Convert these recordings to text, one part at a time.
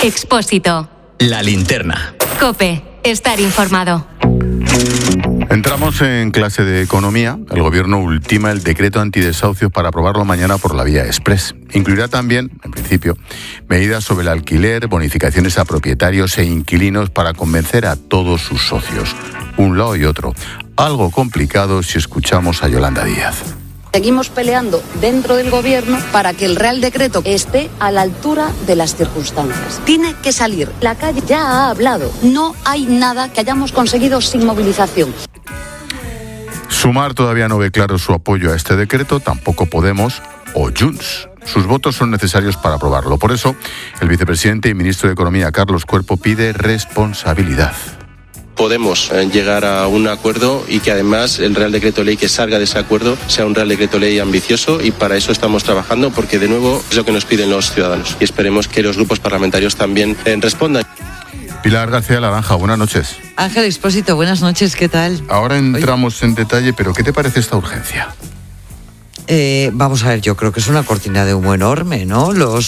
Expósito. La linterna. COPE. Estar informado. Entramos en clase de economía. El gobierno ultima el decreto antidesahucios para aprobarlo mañana por la vía express. Incluirá también, en principio, medidas sobre el alquiler, bonificaciones a propietarios e inquilinos para convencer a todos sus socios. Un lado y otro. Algo complicado si escuchamos a Yolanda Díaz. Seguimos peleando dentro del gobierno para que el Real Decreto esté a la altura de las circunstancias. Tiene que salir. La calle ya ha hablado. No hay nada que hayamos conseguido sin movilización. Sumar todavía no ve claro su apoyo a este decreto, tampoco Podemos o Junts. Sus votos son necesarios para aprobarlo. Por eso, el vicepresidente y ministro de Economía, Carlos Cuerpo, pide responsabilidad. Podemos llegar a un acuerdo y que además el Real Decreto Ley que salga de ese acuerdo sea un Real Decreto Ley ambicioso, y para eso estamos trabajando, porque de nuevo es lo que nos piden los ciudadanos y esperemos que los grupos parlamentarios también respondan. Pilar García Laranja, buenas noches. Ángel Expósito, buenas noches, ¿qué tal? Ahora entramos en detalle, pero ¿qué te parece esta urgencia? Vamos a ver, yo creo que es una cortina de humo enorme, ¿no?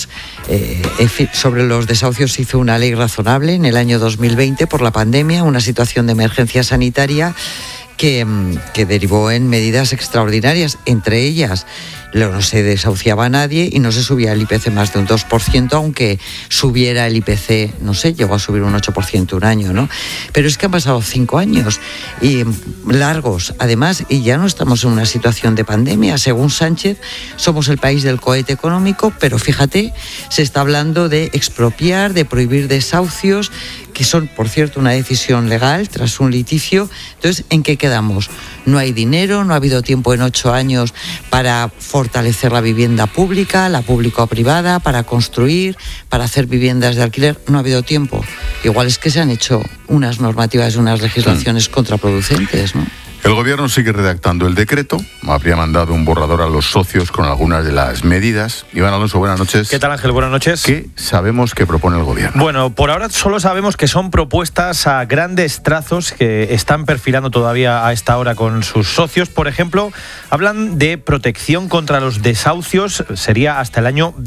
Sobre los desahucios se hizo una ley razonable en el año 2020 por la pandemia, una situación de emergencia sanitaria que derivó en medidas extraordinarias, entre ellas no se desahuciaba a nadie y no se subía el IPC más de un 2%, aunque subiera el IPC, no sé, llegó a subir un 8% un año, ¿no? Pero es que han pasado 5 años y largos, además, y ya no estamos en una situación de pandemia. Según Sánchez, somos el país del cohete económico, pero fíjate, se está hablando de expropiar, de prohibir desahucios, que son, por cierto, una decisión legal tras un litigio. Entonces, ¿en qué quedamos? No hay dinero, no ha habido tiempo en 8 años para fortalecer la vivienda pública, la público-privada, para construir, para hacer viviendas de alquiler. No ha habido tiempo. Igual es que se han hecho unas normativas y unas legislaciones contraproducentes, ¿no? El gobierno sigue redactando el decreto. Habría mandado un borrador a los socios con algunas de las medidas. Iván Alonso, buenas noches. ¿Qué tal, Ángel? Buenas noches. ¿Qué sabemos que propone el gobierno? Bueno, por ahora solo sabemos que son propuestas a grandes trazos que están perfilando todavía a esta hora con sus socios. Por ejemplo, hablan de protección contra los desahucios, sería hasta el año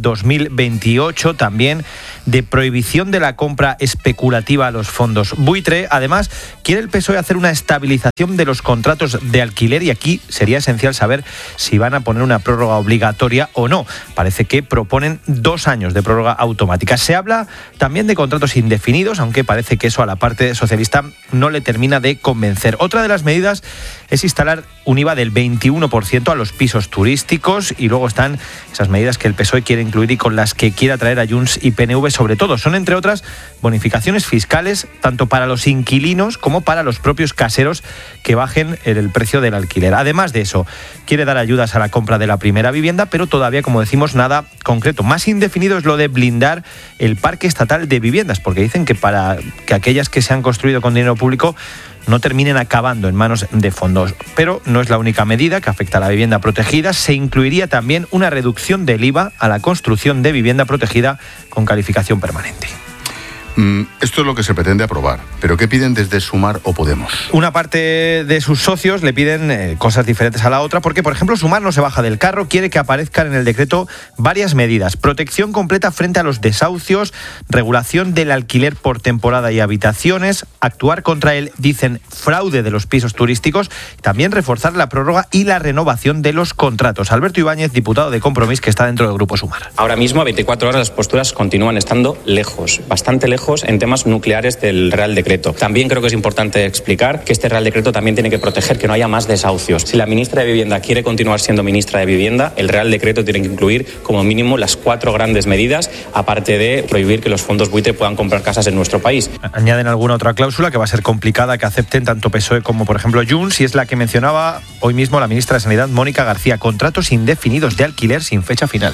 2028. También de prohibición de la compra especulativa a los fondos buitre. Además, quiere el PSOE hacer una estabilización de los contratos de alquiler, y aquí sería esencial saber si van a poner una prórroga obligatoria o no. Parece que proponen 2 años de prórroga automática. Se habla también de contratos indefinidos, aunque parece que eso a la parte socialista no le termina de convencer. Otra de las medidas es instalar un IVA del 21% a los pisos turísticos, y luego están esas medidas que el PSOE quiere incluir y con las que quiere atraer a Junts y PNV sobre todo. Son, entre otras, bonificaciones fiscales tanto para los inquilinos como para los propios caseros que bajen el precio del alquiler. Además de eso, quiere dar ayudas a la compra de la primera vivienda, pero todavía, como decimos, nada concreto. Más indefinido es lo de blindar el parque estatal de viviendas, porque dicen que para que aquellas que se han construido con dinero público no terminen acabando en manos de fondos. Pero no es la única medida que afecta a la vivienda protegida. Se incluiría también una reducción del IVA a la construcción de vivienda protegida con calificación permanente. Esto es lo que se pretende aprobar, pero ¿qué piden desde Sumar o Podemos? Una parte de sus socios le piden cosas diferentes a la otra, porque, por ejemplo, Sumar no se baja del carro, quiere que aparezcan en el decreto varias medidas: protección completa frente a los desahucios, regulación del alquiler por temporada y habitaciones, actuar contra el, dicen, fraude de los pisos turísticos, también reforzar la prórroga y la renovación de los contratos. Alberto Ibáñez, diputado de Compromís, que está dentro del Grupo Sumar. Ahora mismo, a 24 horas, las posturas continúan estando lejos, bastante lejos, en temas nucleares del Real Decreto. También creo que es importante explicar que este Real Decreto también tiene que proteger que no haya más desahucios. Si la ministra de Vivienda quiere continuar siendo ministra de Vivienda, el Real Decreto tiene que incluir como mínimo las 4 grandes medidas, aparte de prohibir que los fondos buitre puedan comprar casas en nuestro país. Añaden alguna otra cláusula que va a ser complicada que acepten tanto PSOE como, por ejemplo, Junts, y es la que mencionaba hoy mismo la ministra de Sanidad, Mónica García: contratos indefinidos de alquiler sin fecha final.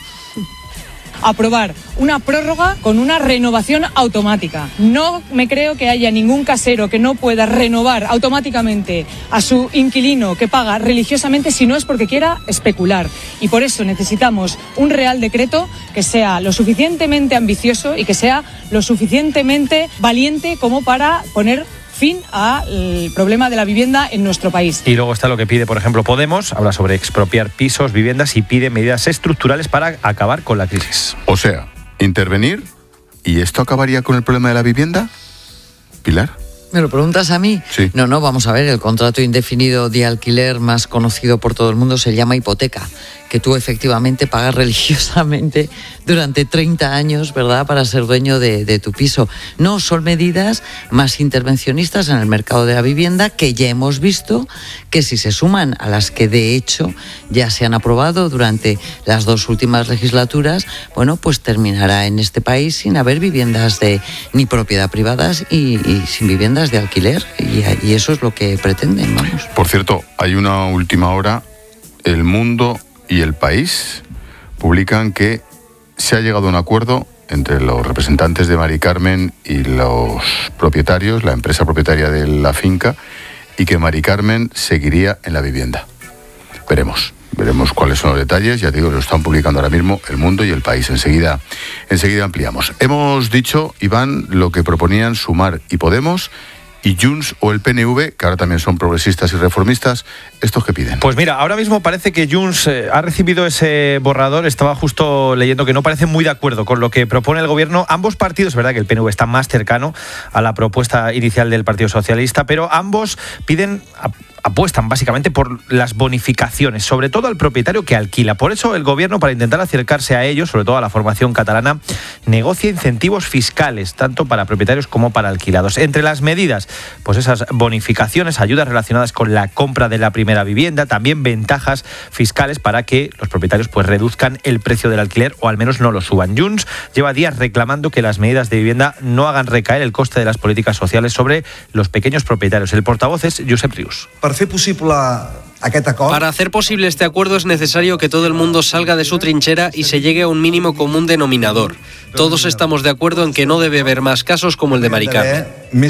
Aprobar una prórroga con una renovación automática. No me creo que haya ningún casero que no pueda renovar automáticamente a su inquilino que paga religiosamente si no es porque quiera especular. Y por eso necesitamos un Real Decreto que sea lo suficientemente ambicioso y que sea lo suficientemente valiente como para poner fin al problema de la vivienda en nuestro país. Y luego está lo que pide, por ejemplo, Podemos. Habla sobre expropiar pisos, viviendas, y pide medidas estructurales para acabar con la crisis. O sea, intervenir ¿Y esto acabaría con el problema de la vivienda, Pilar? ¿Me lo preguntas a mí? Sí. No, vamos a ver, el contrato indefinido de alquiler más conocido por todo el mundo se llama hipoteca, que tú efectivamente pagas religiosamente durante 30 años, ¿verdad?, para ser dueño de tu piso. No, son medidas más intervencionistas en el mercado de la vivienda que ya hemos visto que si se suman a las que de hecho ya se han aprobado durante las 2 últimas legislaturas, bueno, pues terminará en este país sin haber viviendas de ni propiedad privadas y sin viviendas de alquiler, y eso es lo que pretenden, vamos. Por cierto, hay una última hora. El Mundo y El País publican que se ha llegado a un acuerdo entre los representantes de Mari Carmen y los propietarios, la empresa propietaria de la finca, y que Mari Carmen seguiría en la vivienda. Veremos cuáles son los detalles. Ya te digo, lo están publicando ahora mismo El Mundo y El País. Enseguida ampliamos. Hemos dicho, Iván, lo que proponían Sumar y Podemos, y Junts o el PNV, que ahora también son progresistas y reformistas. ¿Estos qué piden? Pues mira, ahora mismo parece que Junts ha recibido ese borrador. Estaba justo leyendo que no parecen muy de acuerdo con lo que propone el gobierno. Ambos partidos, es verdad que el PNV está más cercano a la propuesta inicial del Partido Socialista, pero ambos apuestan básicamente por las bonificaciones, sobre todo al propietario que alquila. Por eso el gobierno, para intentar acercarse a ellos, sobre todo a la formación catalana, negocia incentivos fiscales, tanto para propietarios como para alquilados. Entre las medidas, pues esas bonificaciones, ayudas relacionadas con la compra de la primera vivienda, también ventajas fiscales para que los propietarios pues reduzcan el precio del alquiler o al menos no lo suban. Junts lleva días reclamando que las medidas de vivienda no hagan recaer el coste de las políticas sociales sobre los pequeños propietarios. El portavoz es Josep Rius. Para hacer posible este acuerdo es necesario que todo el mundo salga de su trinchera y se llegue a un mínimo común denominador. Todos estamos de acuerdo en que no debe haber más casos como el de Mari Carmen.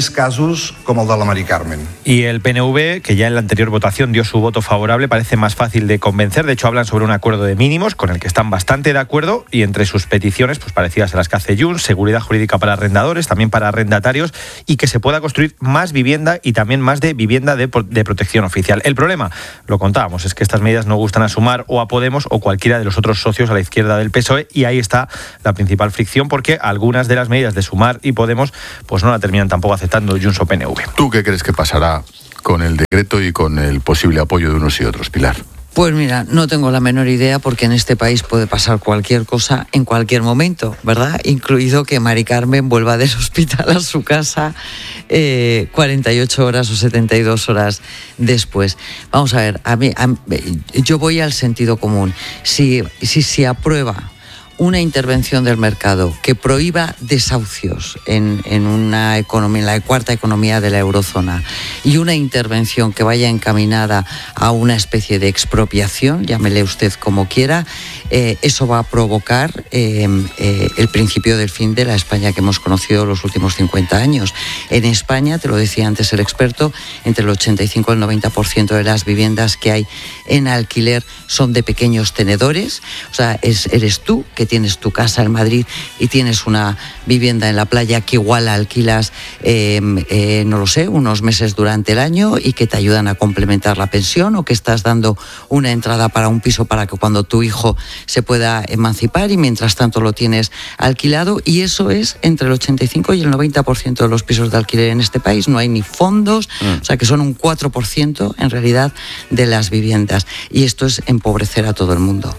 Y el PNV, que ya en la anterior votación dio su voto favorable, parece más fácil de convencer. De hecho, hablan sobre un acuerdo de mínimos con el que están bastante de acuerdo, y entre sus peticiones, pues parecidas a las que hace Junts, seguridad jurídica para arrendadores, también para arrendatarios, y que se pueda construir más vivienda y también más de vivienda de protección oficial. El problema, lo contábamos, es que estas medidas no gustan a Sumar o a Podemos o cualquiera de los otros socios a la izquierda del PSOE, y ahí está la principal fricción, porque algunas de las medidas de Sumar y Podemos pues no la terminan tampoco aceptando Junts o PNV. ¿Tú qué crees que pasará con el decreto y con el posible apoyo de unos y otros, Pilar? Pues mira, no tengo la menor idea, porque en este país puede pasar cualquier cosa en cualquier momento, ¿verdad? Incluido que Mari Carmen vuelva del hospital a su casa 48 horas o 72 horas después. Vamos a ver, yo voy al sentido común. Si se aprueba una intervención del mercado que prohíba desahucios en una economía, en la cuarta economía de la eurozona, y una intervención que vaya encaminada a una especie de expropiación, llámele usted como quiera, eso va a provocar el principio del fin de la España que hemos conocido los últimos 50 años. En España, te lo decía antes el experto, entre el 85 y el 90% de las viviendas que hay en alquiler son de pequeños tenedores. O sea, eres tú que tienes tu casa en Madrid y tienes una vivienda en la playa que igual alquilas, no lo sé, unos meses durante el año, y que te ayudan a complementar la pensión, o que estás dando una entrada para un piso para que cuando tu hijo se pueda emancipar y mientras tanto lo tienes alquilado. Y eso es entre el 85 y el 90% de los pisos de alquiler en este país. No hay ni fondos, o sea que son un 4% en realidad de las viviendas, y esto es empobrecer a todo el mundo.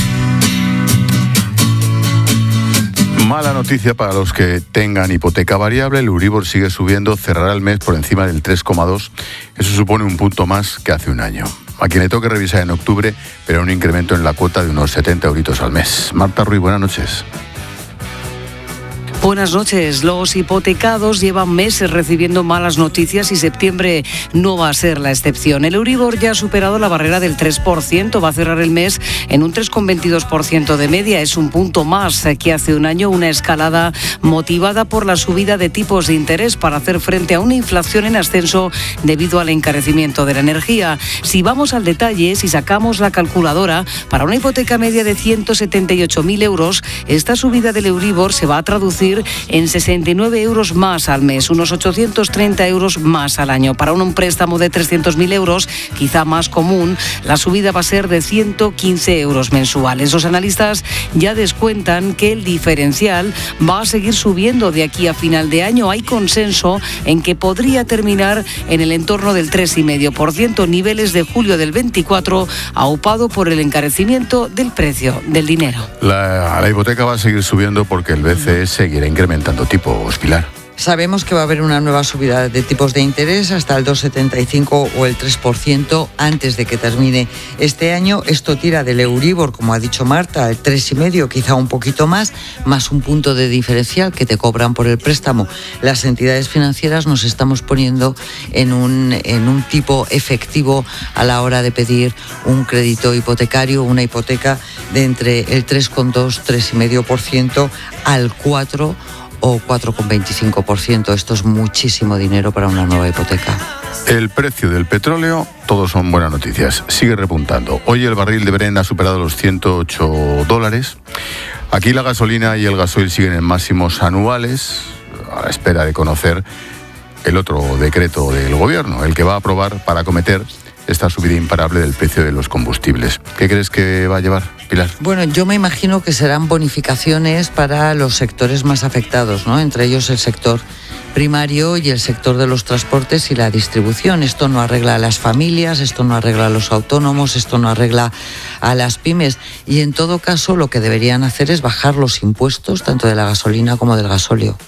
Mala noticia para los que tengan hipoteca variable. El Euribor sigue subiendo, cerrará el mes por encima del 3,2. Eso supone un punto más que hace un año. A quien le toque revisar en octubre, pero un incremento en la cuota de unos 70 euritos al mes. Marta Ruiz, buenas noches. Buenas noches. Los hipotecados llevan meses recibiendo malas noticias y septiembre no va a ser la excepción. El Euribor ya ha superado la barrera del 3%, va a cerrar el mes en un 3,22% de media. Es un punto más que hace un año, una escalada motivada por la subida de tipos de interés para hacer frente a una inflación en ascenso debido al encarecimiento de la energía. Si vamos al detalle, si sacamos la calculadora, para una hipoteca media de 178.000 euros, esta subida del Euribor se va a traducir subir en 69 euros más al mes, unos 830 euros más al año. Para un préstamo de 300.000 euros, quizá más común, la subida va a ser de 115 euros mensuales. Los analistas ya descuentan que el diferencial va a seguir subiendo de aquí a final de año. Hay consenso en que podría terminar en el entorno del 3,5%, niveles de julio del 24, aupado por el encarecimiento del precio del dinero. La hipoteca va a seguir subiendo porque el BCE seguirá incrementando tipos, Pilar. Sabemos que va a haber una nueva subida de tipos de interés hasta el 2,75 o el 3% antes de que termine este año. Esto tira del Euribor, como ha dicho Marta, al 3,5, quizá un poquito más un punto de diferencial que te cobran por el préstamo. Las entidades financieras nos estamos poniendo en un tipo efectivo a la hora de pedir un crédito hipotecario, una hipoteca de entre el 3,2, 3,5% al 4% o 4,25%. Esto es muchísimo dinero para una nueva hipoteca. El precio del petróleo, todos son buenas noticias, sigue repuntando. Hoy el barril de Brent ha superado los $108. Aquí la gasolina y el gasoil siguen en máximos anuales, a la espera de conocer el otro decreto del gobierno, el que va a aprobar para acometer esta subida imparable del precio de los combustibles. ¿Qué crees que va a llevar, Pilar? Bueno, yo me imagino que serán bonificaciones para los sectores más afectados, ¿no? Entre ellos el sector primario y el sector de los transportes y la distribución. Esto no arregla a las familias, esto no arregla a los autónomos, esto no arregla a las pymes. Y en todo caso lo que deberían hacer es bajar los impuestos, tanto de la gasolina como del gasóleo.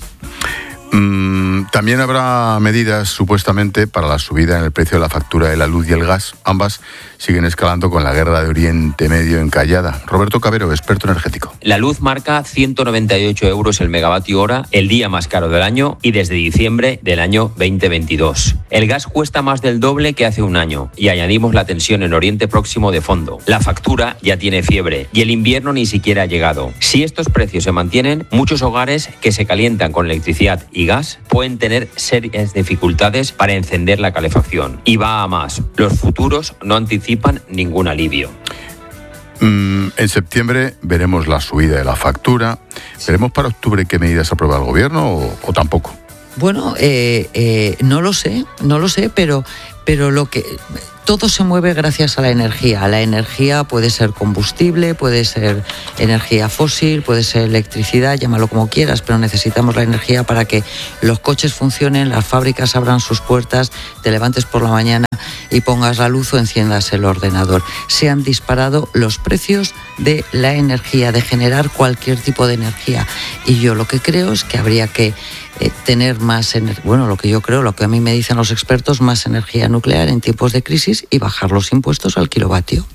También habrá medidas supuestamente para la subida en el precio de la factura de la luz y el gas. Ambas siguen escalando con la guerra de Oriente Medio encallada. Roberto Cabero, experto energético. La luz marca 198 euros el megavatio hora, el día más caro del año y desde diciembre del año 2022. El gas cuesta más del doble que hace un año y añadimos la tensión en Oriente Próximo de fondo. La factura ya tiene fiebre y el invierno ni siquiera ha llegado. Si estos precios se mantienen, muchos hogares que se calientan con electricidad y gas pueden tener serias dificultades para encender la calefacción. Y va a más. Los futuros no anticipan ningún alivio. En septiembre veremos la subida de la factura. ¿Veremos para octubre qué medidas aprueba el gobierno o tampoco? Bueno, no lo sé, pero lo que... Todo se mueve gracias a la energía. La energía puede ser combustible, puede ser energía fósil, puede ser electricidad, llámalo como quieras, pero necesitamos la energía para que los coches funcionen, las fábricas abran sus puertas, te levantes por la mañana y pongas la luz o enciendas el ordenador. Se han disparado los precios de la energía, de generar cualquier tipo de energía. Y yo lo que creo es que habría que tener más lo que a mí me dicen los expertos, más energía nuclear en tiempos de crisis y bajar los impuestos al kilovatio.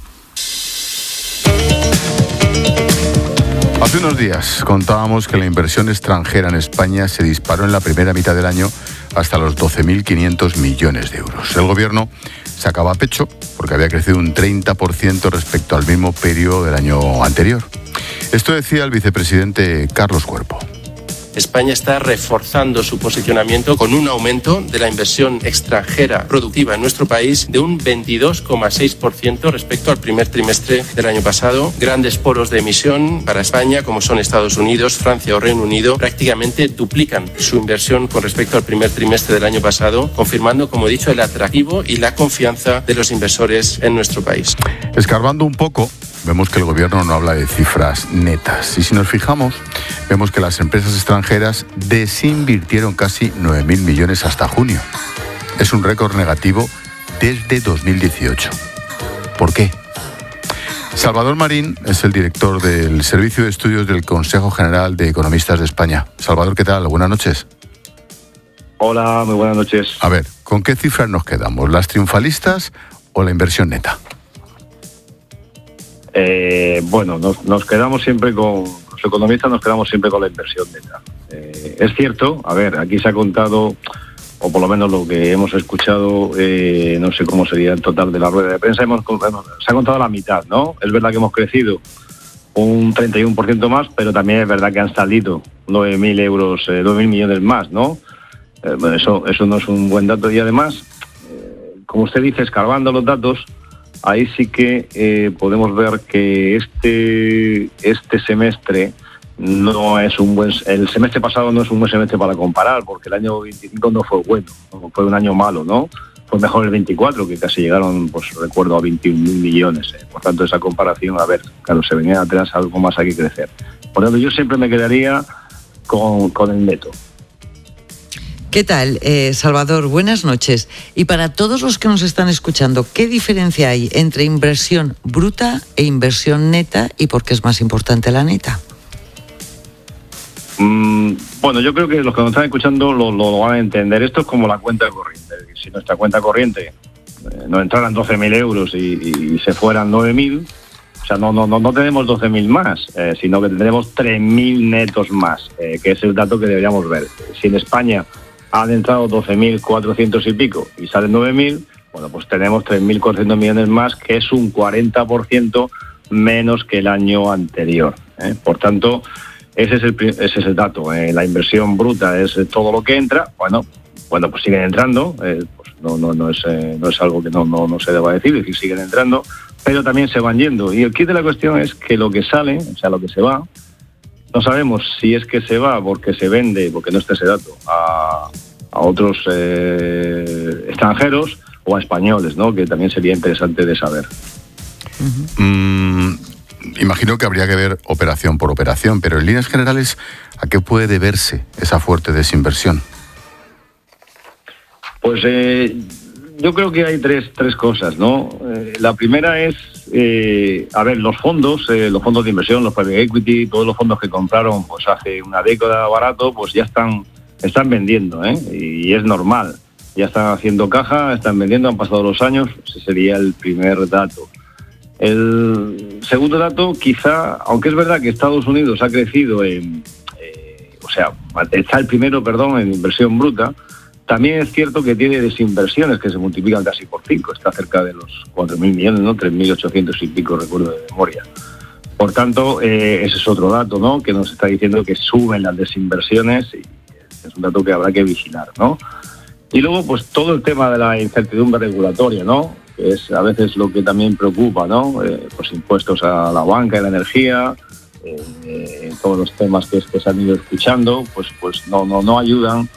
Hace unos días contábamos que la inversión extranjera en España se disparó en la primera mitad del año hasta los 12.500 millones de euros. El gobierno sacaba pecho porque había crecido un 30% respecto al mismo periodo del año anterior. Esto decía el vicepresidente Carlos Cuerpo. España está reforzando su posicionamiento con un aumento de la inversión extranjera productiva en nuestro país de un 22,6% respecto al primer trimestre del año pasado. Grandes polos de emisión para España, como son Estados Unidos, Francia o Reino Unido, prácticamente duplican su inversión con respecto al primer trimestre del año pasado, confirmando, como he dicho, el atractivo y la confianza de los inversores en nuestro país. Escarbando un poco, vemos que el gobierno no habla de cifras netas. Y si nos fijamos, vemos que las empresas extranjeras desinvirtieron casi 9.000 millones hasta junio. Es un récord negativo desde 2018. ¿Por qué? Salvador Marín es el director del Servicio de Estudios del Consejo General de Economistas de España. Salvador, ¿qué tal? Buenas noches. Hola, muy buenas noches. A ver, ¿con qué cifras nos quedamos? ¿Las triunfalistas o la inversión neta? Nos quedamos siempre con... Los economistas nos quedamos siempre con la inversión neta. Es cierto, aquí se ha contado, o por lo menos lo que hemos escuchado, no sé cómo sería el total de la rueda de prensa, se ha contado la mitad, ¿no? Es verdad que hemos crecido un 31% más, pero también es verdad que han salido 9.000 millones más, ¿no? Eso no es un buen dato. Y además, como usted dice, escarbando los datos, ahí sí que podemos ver que este semestre no es el semestre pasado no es un buen semestre para comparar, porque el año 25 no fue bueno, no fue un año malo, ¿no? Fue mejor el 24, que casi llegaron, pues recuerdo, a 21.000 millones. Por tanto, esa comparación, a ver, claro, se venía atrás, algo más hay que crecer. Por tanto, yo siempre me quedaría con el neto. ¿Qué tal, Salvador? Buenas noches. Y para todos los que nos están escuchando, ¿qué diferencia hay entre inversión bruta e inversión neta y por qué es más importante la neta? Bueno, yo creo que los que nos están escuchando lo van a entender. Esto es como la cuenta corriente. Si nuestra cuenta corriente nos entraran 12.000 euros y se fueran 9.000, o sea, no tenemos 12.000 más, sino que tendremos 3.000 netos más, que es el dato que deberíamos ver. Si en España han entrado 12.400 y pico y salen 9.000, bueno, pues tenemos 3.400 millones más, que es un 40% menos que el año anterior. Por tanto, ese es el dato. La inversión bruta es todo lo que entra. Bueno, pues siguen entrando. Pues no es algo que no se deba decir, es decir, siguen entrando, pero también se van yendo. Y el kit de la cuestión es que lo que sale, o sea, lo que se va, no sabemos si es que se va porque se vende, porque no está ese dato, a otros extranjeros o a españoles, ¿no? Que también sería interesante de saber. Imagino que habría que ver operación por operación, pero en líneas generales, ¿a qué puede deberse esa fuerte desinversión? Pues yo creo que hay tres cosas, ¿no? La primera es, los fondos de inversión, los private equity, todos los fondos que compraron pues hace una década barato, pues ya están vendiendo, y es normal. Ya están haciendo caja, están vendiendo, han pasado los años, ese sería el primer dato. El segundo dato, quizá, aunque es verdad que Estados Unidos ha crecido está el primero, en inversión bruta, también es cierto que tiene desinversiones que se multiplican casi por 5, está cerca de los 4.000 millones, ¿no? 3.800 y pico, recuerdo de memoria. Por tanto, ese es otro dato, ¿no? Que nos está diciendo que suben las desinversiones y es un dato que habrá que vigilar, ¿no? Y luego, pues todo el tema de la incertidumbre regulatoria, ¿no? Que es a veces lo que también preocupa, ¿no? Pues impuestos a la banca y la energía, todos los temas que se han ido escuchando, pues no ayudan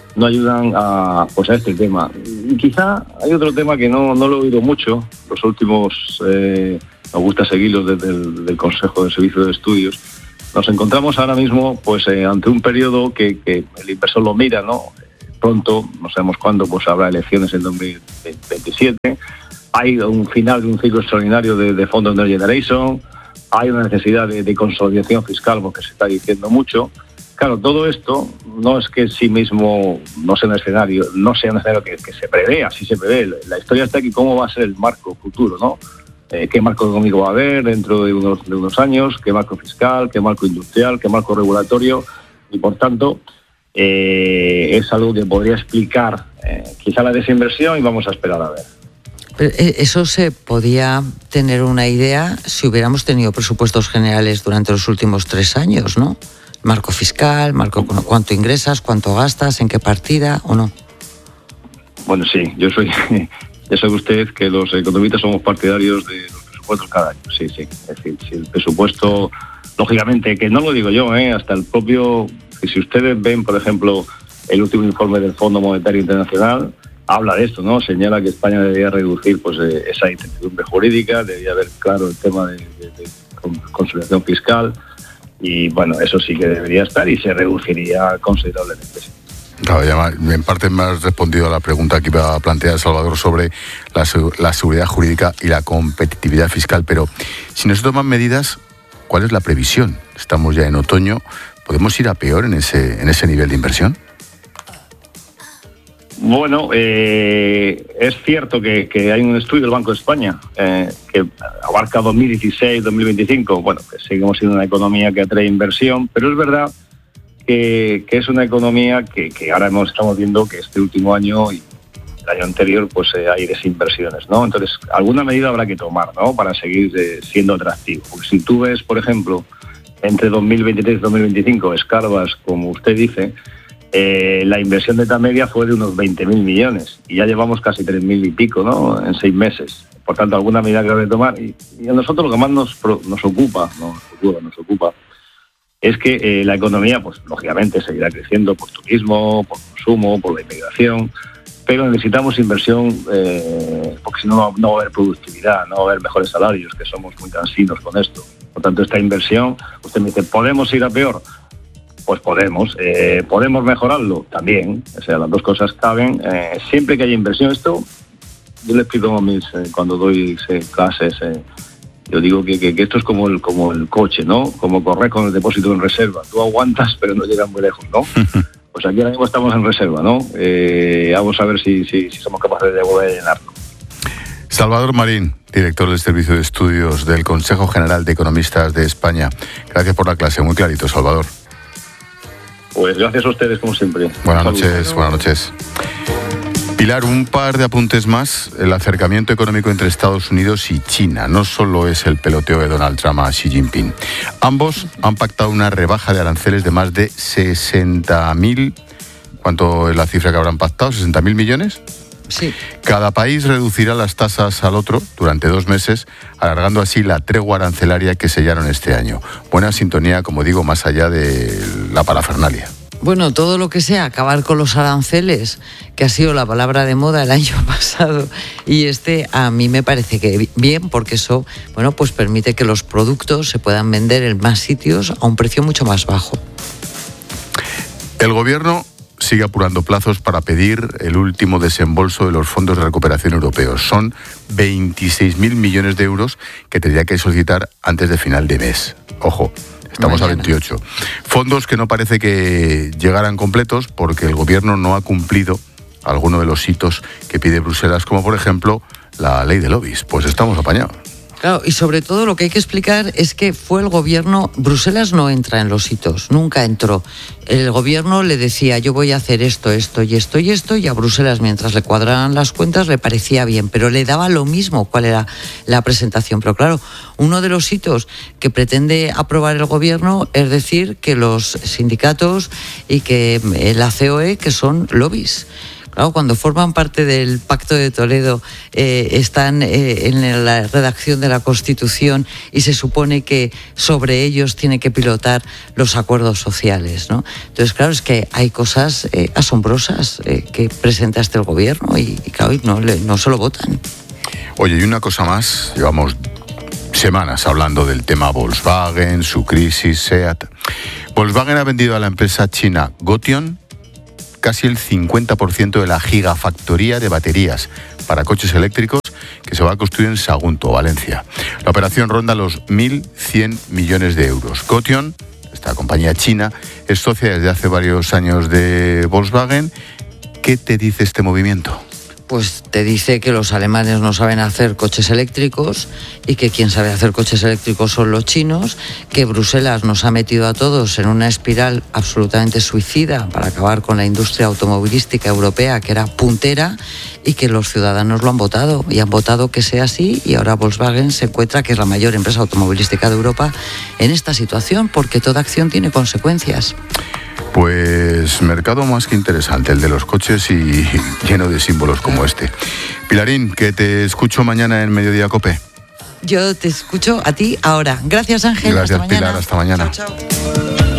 a este tema. Y quizá hay otro tema que no lo he oído mucho, los últimos, me gusta seguirlos desde el Consejo de Servicios de Estudios. Nos encontramos ahora mismo pues ante un periodo que el inversor lo mira, ¿no? Pronto, no sabemos cuándo, pues habrá elecciones en 2027. Hay un final de un ciclo extraordinario de fondos de Generation. Hay una necesidad de consolidación fiscal, porque se está diciendo mucho. Claro, todo esto no es que en sí mismo no sea un escenario que se prevea, sí se prevé. La historia está aquí, cómo va a ser el marco futuro, ¿no? Qué marco económico va a haber dentro de unos años, qué marco fiscal, qué marco industrial, qué marco regulatorio, y por tanto es algo que podría explicar quizá la desinversión, y vamos a esperar a ver. Pero eso se podía tener una idea si hubiéramos tenido presupuestos generales durante los últimos 3 años, ¿no? Marco fiscal, cuánto ingresas, cuánto gastas, en qué partida, ¿o no? Bueno, sí, ya sabe usted que los economistas somos partidarios de los presupuestos cada año, sí. Es decir, si el presupuesto, lógicamente, que no lo digo yo, hasta el propio, si ustedes ven, por ejemplo, el último informe del Fondo Monetario Internacional, habla de esto, ¿no? Señala que España debería reducir pues esa incertidumbre jurídica, debería haber claro el tema de consolidación fiscal, y bueno, eso sí que debería estar y se reduciría considerablemente. Claro, ya en parte me has respondido a la pregunta que iba a plantear Salvador sobre la seguridad jurídica y la competitividad fiscal, pero si no se toman medidas, ¿cuál es la previsión? Estamos ya en otoño, ¿podemos ir a peor en ese nivel de inversión? Bueno, es cierto que hay un estudio del Banco de España que abarca 2016-2025. Bueno, que seguimos siendo una economía que atrae inversión, pero es verdad que es una economía que ahora estamos viendo que este último año y el año anterior pues hay desinversiones, ¿no? Entonces, alguna medida habrá que tomar, ¿no? Para seguir siendo atractivo. Porque si tú ves, por ejemplo, entre 2023 y 2025, escarbas, como usted dice, la inversión neta media fue de unos 20.000 millones y ya llevamos casi 3.000 y pico, ¿no? En 6 meses. Por tanto, alguna medida que habrá que tomar. Y a nosotros lo que más nos ocupa es que la economía, pues lógicamente seguirá creciendo por turismo, por consumo, por la inmigración, pero necesitamos inversión porque si no, no va a haber productividad, no va a haber mejores salarios, que somos muy cansinos con esto. Por tanto, esta inversión, usted me dice, ¿podemos ir a peor? Pues podemos. ¿Podemos mejorarlo? También. O sea, las dos cosas caben. Siempre que haya inversión, esto, yo le explico a mis, cuando doy clases, yo digo que esto es como el coche, ¿no? Como correr con el depósito en reserva. Tú aguantas, pero no llegas muy lejos, ¿no? Pues aquí ahora mismo estamos en reserva, ¿no? Vamos a ver si somos capaces de volver a llenarlo. Salvador Marín, director del Servicio de Estudios del Consejo General de Economistas de España. Gracias por la clase, muy clarito, Salvador. Pues gracias a ustedes, como siempre. Buenas noches. Pilar, un par de apuntes más. El acercamiento económico entre Estados Unidos y China no solo es el peloteo de Donald Trump a Xi Jinping. Ambos han pactado una rebaja de aranceles de más de 60.000... ¿Cuánto es la cifra que habrán pactado? ¿60.000 millones? Sí. Cada país reducirá las tasas al otro durante 2 meses, alargando así la tregua arancelaria que sellaron este año. Buena sintonía, como digo, más allá de la parafernalia. Bueno, todo lo que sea acabar con los aranceles, que ha sido la palabra de moda el año pasado, y a mí me parece que bien, porque eso, bueno, pues permite que los productos se puedan vender en más sitios a un precio mucho más bajo. El gobierno sigue apurando plazos para pedir el último desembolso de los fondos de recuperación europeos. Son 26.000 millones de euros que tendría que solicitar antes de final de mes. Ojo, estamos mañana. A 28. Fondos que no parece que llegaran completos porque el gobierno no ha cumplido alguno de los hitos que pide Bruselas, como por ejemplo la ley de lobbies. Pues estamos apañados. Claro, y sobre todo lo que hay que explicar es que fue el gobierno, Bruselas no entra en los hitos, nunca entró. El gobierno le decía, yo voy a hacer esto, esto y esto y esto, y a Bruselas, mientras le cuadraban las cuentas, le parecía bien, pero le daba lo mismo cuál era la presentación. Pero claro, uno de los hitos que pretende aprobar el gobierno es decir que los sindicatos y que la COE, que son lobbies. Claro, cuando forman parte del Pacto de Toledo, están en la redacción de la Constitución y se supone que sobre ellos tiene que pilotar los acuerdos sociales, ¿no? Entonces, claro, es que hay cosas asombrosas que presenta el gobierno y claro, no se lo votan. Oye, y una cosa más, llevamos semanas hablando del tema Volkswagen, su crisis, SEAT. Volkswagen ha vendido a la empresa china Gotion casi el 50% de la gigafactoría de baterías para coches eléctricos que se va a construir en Sagunto, Valencia. La operación ronda los 1.100 millones de euros. Gotion, esta compañía china, es socia desde hace varios años de Volkswagen. ¿Qué te dice este movimiento? Pues te dice que los alemanes no saben hacer coches eléctricos y que quien sabe hacer coches eléctricos son los chinos, que Bruselas nos ha metido a todos en una espiral absolutamente suicida para acabar con la industria automovilística europea, que era puntera, y que los ciudadanos lo han votado, y han votado que sea así, y ahora Volkswagen se encuentra, que es la mayor empresa automovilística de Europa, en esta situación, porque toda acción tiene consecuencias. Pues mercado más que interesante, el de los coches y lleno de símbolos como este. Pilarín, que te escucho mañana en Mediodía COPE. Yo te escucho a ti ahora. Gracias, Ángel. Gracias, hasta mañana. Pilar. Hasta mañana. Chao, chao.